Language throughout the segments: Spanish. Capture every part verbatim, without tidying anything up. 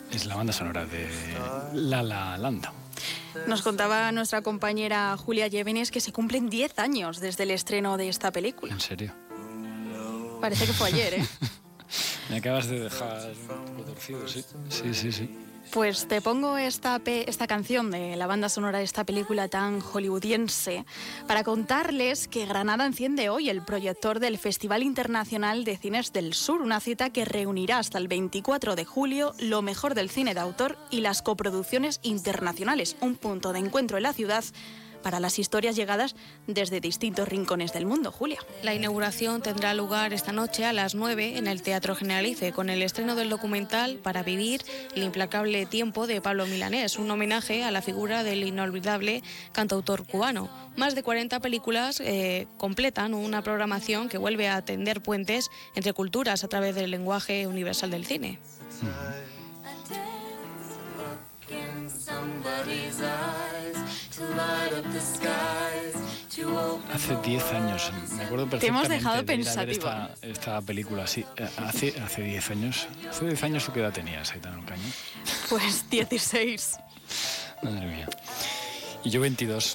Es la banda sonora de La La Land. Nos contaba nuestra compañera Julia Llévenes que se cumplen diez años desde el estreno de esta película. ¿En serio? Parece que fue ayer, ¿eh? Me acabas de dejar un poco torcido, sí. Sí, sí, sí. Pues te pongo esta, pe esta canción de la banda sonora de esta película tan hollywoodiense para contarles que Granada enciende hoy el proyector del Festival Internacional de Cines del Sur, una cita que reunirá hasta el veinticuatro de julio lo mejor del cine de autor y las coproducciones internacionales, un punto de encuentro en la ciudad para las historias llegadas desde distintos rincones del mundo. Julia. La inauguración tendrá lugar esta noche a las nueve en el Teatro Generalife, con el estreno del documental Para vivir, el implacable tiempo de Pablo Milanés, un homenaje a la figura del inolvidable cantautor cubano. Más de cuarenta películas eh, completan una programación que vuelve a tender puentes entre culturas a través del lenguaje universal del cine. Hace diez años, me acuerdo perfectamente. Te hemos dejado de pensativo. Esta, esta película, sí. Hace, hace diez años. Hace diez años, ¿tú qué edad tenías, Aitana Ocaña? Pues dieciséis. Madre mía. Y yo veintidós.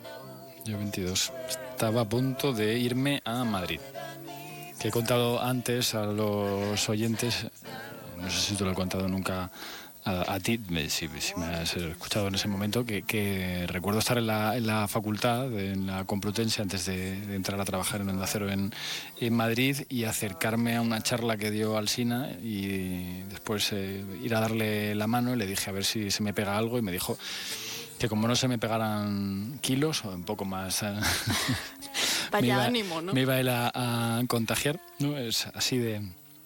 Yo veintidós. Estaba a punto de irme a Madrid. Que he contado antes a los oyentes, no sé si te lo he contado nunca a, a ti, si, si me has escuchado en ese momento, que, que recuerdo estar en la, en la facultad, en la Complutense, antes de, de entrar a trabajar en Onda Cero en, en Madrid, y acercarme a una charla que dio Alsina y después eh, ir a darle la mano, y le dije a ver si se me pega algo, y me dijo que como no se me pegaran kilos, o un poco más... Eh, Vaya me iba, ánimo, ¿no? Me iba él a, a contagiar, ¿no? Es así de,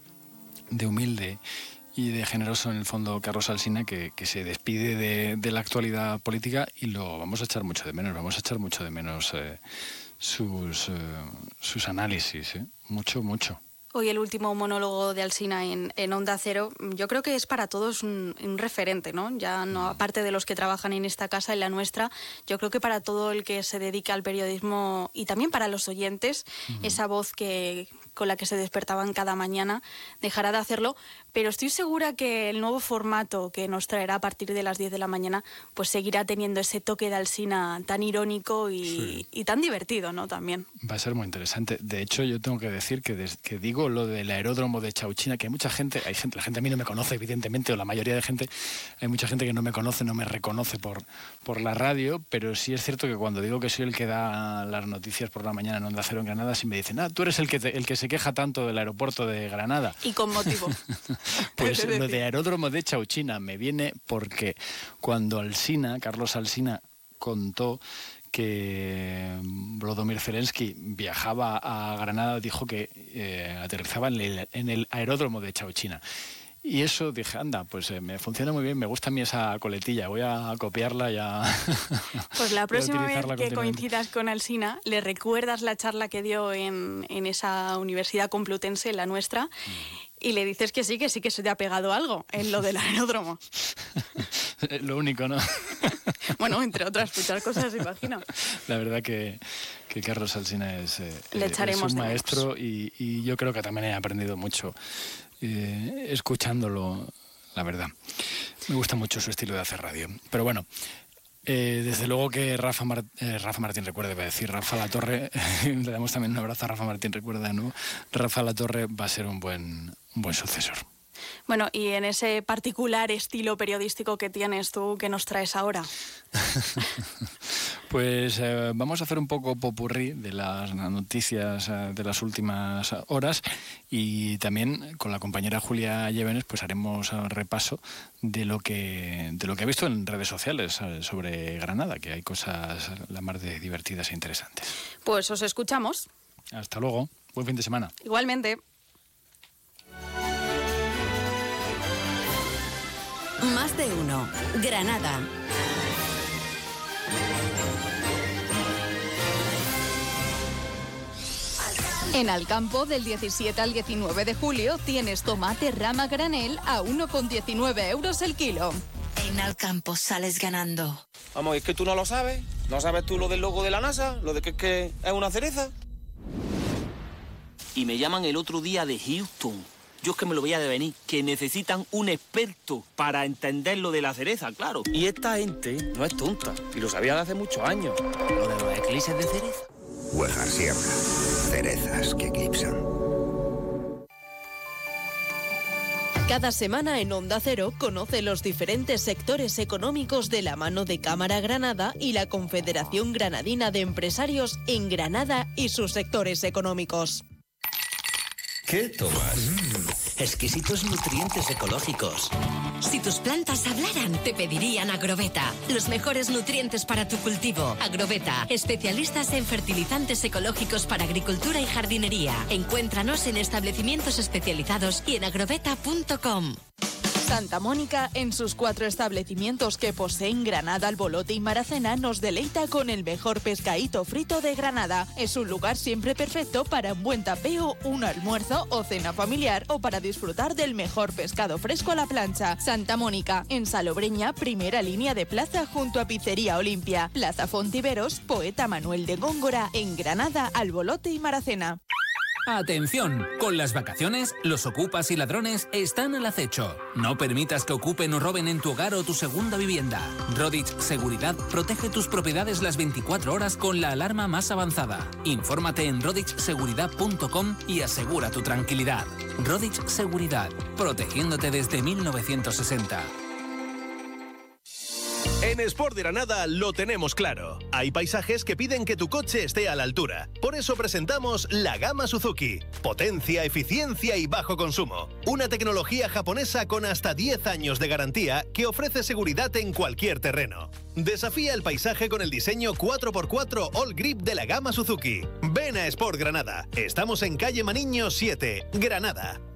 de humilde y de generoso en el fondo Carlos Alsina, que, que se despide de, de la actualidad política, y lo vamos a echar mucho de menos, vamos a echar mucho de menos eh, sus, eh, sus análisis, ¿eh? Mucho, mucho. Hoy el último monólogo de Alsina en, en Onda Cero, yo creo que es para todos un, un referente, ¿no? Ya no, aparte de los que trabajan en esta casa, en la nuestra, yo creo que para todo el que se dedica al periodismo y también para los oyentes, uh-huh. esa voz que con la que se despertaban cada mañana dejará de hacerlo, pero estoy segura que el nuevo formato que nos traerá a partir de las diez de la mañana pues seguirá teniendo ese toque de Alsina tan irónico y, sí. y tan divertido, ¿no? También. Va a ser muy interesante. De hecho, yo tengo que decir que, des, que digo lo del aeródromo de Chauchina, que hay mucha gente, hay gente, la gente a mí no me conoce, evidentemente, o la mayoría de gente, hay mucha gente que no me conoce, no me reconoce por, por la radio, pero sí es cierto que cuando digo que soy el que da las noticias por la mañana en Onda Cero en Granada, sí me dicen, ah, tú eres el que, te, el que se queja tanto del aeropuerto de Granada. Y con motivo. Pues lo de aeródromo de Chauchina me viene porque cuando Alsina, Carlos Alsina, contó que Volodymyr Zelensky viajaba a Granada, dijo que eh, aterrizaba en el, en el aeródromo de Chauchina. Y eso dije, anda, pues eh, me funciona muy bien, me gusta a mí esa coletilla, voy a copiarla y a... Pues la próxima vez que coincidas con Alsina, le recuerdas la charla que dio en, en esa universidad complutense, la nuestra, mm. y le dices que sí, que sí que se te ha pegado algo en lo del aeródromo. Lo único, ¿no? Bueno, entre otras muchas cosas, imagino. La verdad que, que Carlos Alsina es, eh, Le echaremos es un maestro y, y yo creo que también he aprendido mucho eh, escuchándolo, la verdad. Me gusta mucho su estilo de hacer radio. Pero bueno, eh, desde luego que Rafa, Mar eh, Rafa Martín Recuerda, va a decir Rafa Latorre, le damos también un abrazo a Rafa Martín Recuerda, ¿no? Rafa Latorre va a ser un buen, un buen sucesor. Bueno, y en ese particular estilo periodístico que tienes tú, ¿qué nos traes ahora? Pues eh, vamos a hacer un poco popurrí de las noticias eh, de las últimas horas, y también con la compañera Julia Llévenes pues haremos un repaso de lo que de lo que he visto en redes sociales eh, sobre Granada, que hay cosas la mar de divertidas e interesantes. Pues os escuchamos. Hasta luego. Buen fin de semana. Igualmente. Más de uno. Granada. En Alcampo, del diecisiete al diecinueve de julio, tienes tomate rama granel a uno con diecinueve euros el kilo. En Alcampo sales ganando. Vamos, es que tú no lo sabes. ¿No sabes tú lo del logo de la NASA? ¿Lo de que, que es una cereza? Y me llaman el otro día de Houston. Yo es que me lo veía de venir, que necesitan un experto para entender lo de la cereza, claro. Y esta gente no es tonta, y lo sabía de hace muchos años. Lo de los eclipses de cereza. Huejar Sierra. Cerezas que eclipsan. Cada semana en Onda Cero conoce los diferentes sectores económicos de la mano de Cámara Granada y la Confederación Granadina de Empresarios en Granada y sus sectores económicos. ¿Qué tomas? Mm, exquisitos nutrientes ecológicos. Si tus plantas hablaran, te pedirían Agroveta. Los mejores nutrientes para tu cultivo. Agroveta, especialistas en fertilizantes ecológicos para agricultura y jardinería. Encuéntranos en establecimientos especializados y en agroveta punto com. Santa Mónica, en sus cuatro establecimientos que poseen Granada, Albolote y Maracena, nos deleita con el mejor pescadito frito de Granada. Es un lugar siempre perfecto para un buen tapeo, un almuerzo o cena familiar, o para disfrutar del mejor pescado fresco a la plancha. Santa Mónica, en Salobreña, primera línea de plaza junto a Pizzería Olimpia. Plaza Fontiveros, Poeta Manuel de Góngora, en Granada, Albolote y Maracena. Atención, con las vacaciones, los ocupas y ladrones están al acecho. No permitas que ocupen o roben en tu hogar o tu segunda vivienda. Rodich Seguridad protege tus propiedades las veinticuatro horas con la alarma más avanzada. Infórmate en rodich seguridad punto com y asegura tu tranquilidad. Rodich Seguridad, protegiéndote desde mil novecientos sesenta. En Sport de Granada lo tenemos claro. Hay paisajes que piden que tu coche esté a la altura. Por eso presentamos la gama Suzuki. Potencia, eficiencia y bajo consumo. Una tecnología japonesa con hasta diez años de garantía que ofrece seguridad en cualquier terreno. Desafía el paisaje con el diseño cuatro por cuatro All Grip de la gama Suzuki. Ven a Sport Granada. Estamos en calle Maniño siete, Granada.